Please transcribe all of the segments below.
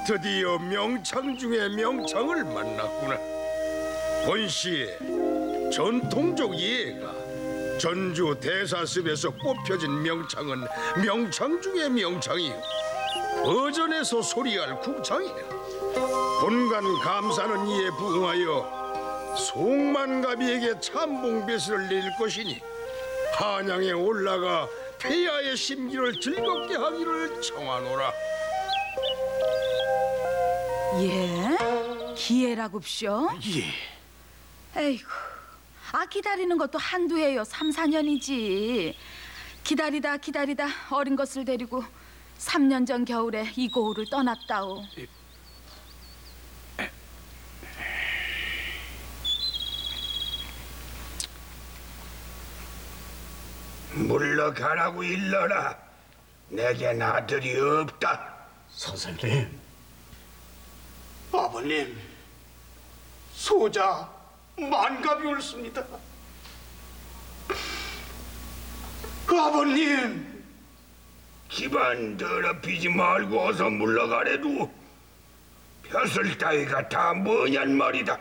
드디어 명창 중에 명창을 만났구나. 본시의 전통적 예가 전주 대사습에서 뽑혀진 명창은 명창 중에 명창이요, 어전에서 소리할 궁창이야. 본관 감사는 이에 부응하여 송만가비에게 참봉배슬을 내릴 것이니 한양에 올라가 폐하의 심기를 즐겁게 하기를 청하노라. 예? 기회라고쇼? 예. 에이구, 기다리는 것도 한두 해요. 3, 4년이지. 기다리다 어린 것을 데리고 3년 전 겨울에 이 고을을 떠났다오. 물러가라고 일러라. 내겐 아들이 없다. 선생님, 아버님, 소자 만갑이 옳습니다. 아버님, 집안 더럽히지 말고 어서 물러가래도. 벼슬 따위가 다 뭐냔 말이다.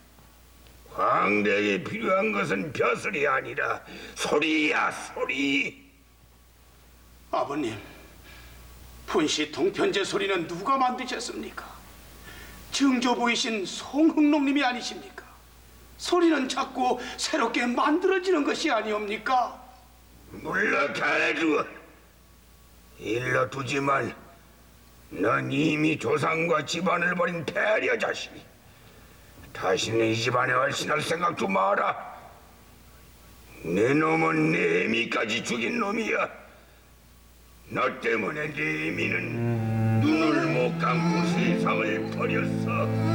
황대에 필요한 것은 벼슬이 아니라 소리야, 소리. 아버님, 분시 동편제 소리는 누가 만드셨습니까? 증조보이신 송흥록님이 아니십니까? 소리는 자꾸 새롭게 만들어지는 것이 아니옵니까? 물러가래도. 일러두지만 넌 이미 조상과 집안을 버린 패려 자식이. 다시는 이 집안에 얼씬할 생각도 마라. 내 놈은 내 애미까지 죽인 놈이야. 너 때문에 내 애미는 눈을 못 감고 세상을 버렸어.